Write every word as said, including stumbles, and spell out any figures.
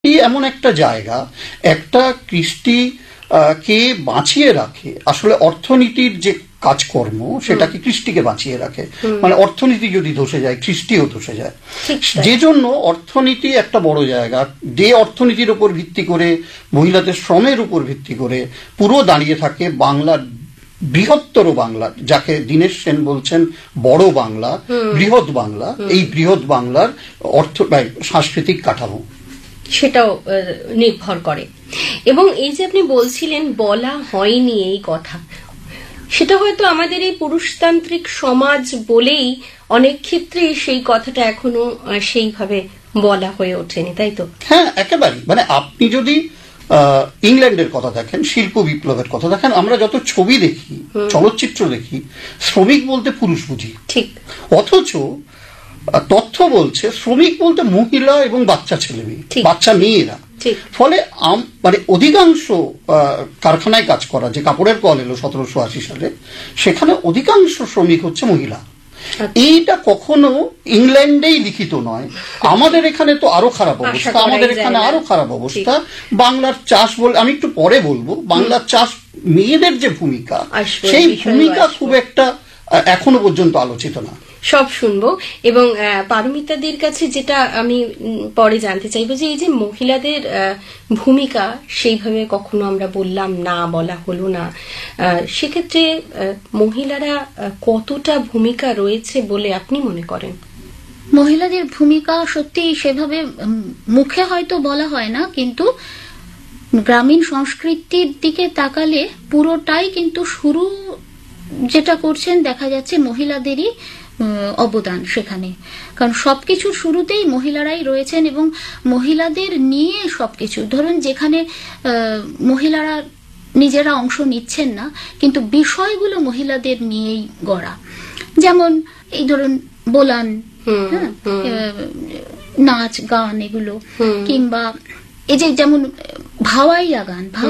এমন একটা জায়গা, একটা কৃষ্টি কে বাঁচিয়ে রাখে। আসলে অর্থনীতির যে কাজকর্ম সেটাকে কৃষ্টিকে বাঁচিয়ে রাখে, মানে অর্থনীতি যদি ধসে যায় কৃষ্টিও ধসে যায়। যে জন্য অর্থনীতি একটা বড় জায়গা, যে অর্থনীতির উপর ভিত্তি করে, মহিলাদের শ্রমের উপর ভিত্তি করে পুরো দাঁড়িয়ে থাকে বাংলার, বৃহত্তর বাংলা, যাকে দীনেশ সেন বলছেন বড় বাংলা, বৃহৎ বাংলা, এই বৃহৎ বাংলার অর্থ সাংস্কৃতিক কাঠামো সেটাও নির্ভর করে। এবং এই যে আপনি বলছিলেন বলা হয়নি এই কথা, সেটা হয়তো আমাদের এই পুরুষতান্ত্রিক সমাজ বলেই অনেক ক্ষেত্রে সেই কথাটা এখনো সেইভাবে বলা হয়ে ওঠেনি, তাই তো? হ্যাঁ, একেবারে। মানে আপনি যদি ইংল্যান্ডের কথা দেখেন, শিল্প বিপ্লবের কথা দেখেন, আমরা যত ছবি দেখি, চলচ্চিত্র দেখি, শ্রমিক বলতে পুরুষ বুঝি, ঠিক। অথচ তথ্য বলছে শ্রমিক বলতে মহিলা এবং বাচ্চা ছেলে মেয়ে, বাচ্চা মেয়েরা। ফলে মানে অধিকাংশ কারখানায় কাজ করা, যে কাপড়ের কল এলো সতেরোশো আশি সালে, সেখানে অধিকাংশ শ্রমিক হচ্ছে মহিলা। এইটা কখনো ইংল্যান্ডেই লিখিত নয়। আমাদের এখানে তো আরো খারাপ অবস্থা, আমাদের এখানে আরো খারাপ অবস্থা। বাংলার চাষ বলে আমি একটু পরে বলবো, বাংলার চাষ মেয়েদের যে ভূমিকা, সেই ভূমিকা খুব একটা এখনো পর্যন্ত আলোচিত না। সব শুনবো। এবং পারমিতাদের কাছে যেটা আমি পরে জানতে চাইবো, যে এই যে মহিলাদের ভূমিকা সেইভাবে কখনো আমরা বললাম না, বলা হলো না, সেক্ষেত্রে মহিলারা কতটা ভূমিকা রয়েছে বলে আপনি মনে করেন? মহিলাদের ভূমিকা সত্যি সেভাবে মুখে হয়তো বলা হয় না, কিন্তু গ্রামীণ সংস্কৃতির দিকে তাকালে পুরোটাই কিন্তু শুরু যেটা করছেন দেখা যাচ্ছে মহিলাদেরই অবদান সেখানে। কারণ সবকিছুর শুরুতেই মহিলারাই রয়েছেন এবং মহিলাদের নিয়ে সবকিছু। ধরুন যেখানে মহিলারা নিজেরা অংশ নিচ্ছেন না, কিন্তু বিষয়গুলো মহিলাদের নিয়েই গড়া, যেমন এই ধরুন বোলান, নাচ গান, এগুলো, কিংবা এই যে যেমন ভাওয়াইয়া গান,